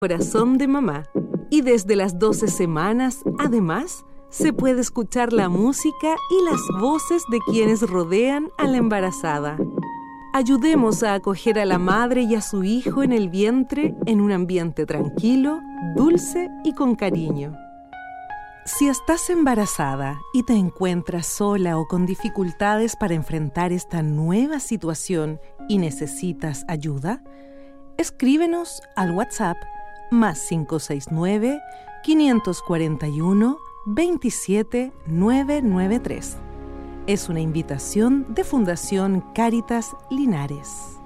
Corazón de mamá. Y desde las 12 semanas, además, se puede escuchar la música y las voces de quienes rodean a la embarazada. Ayudemos a acoger a la madre y a su hijo en el vientre en un ambiente tranquilo, dulce y con cariño. Si estás embarazada y te encuentras sola o con dificultades para enfrentar esta nueva situación y necesitas ayuda, escríbenos al WhatsApp +569 541 27 993. Es una invitación de Fundación Cáritas Linares.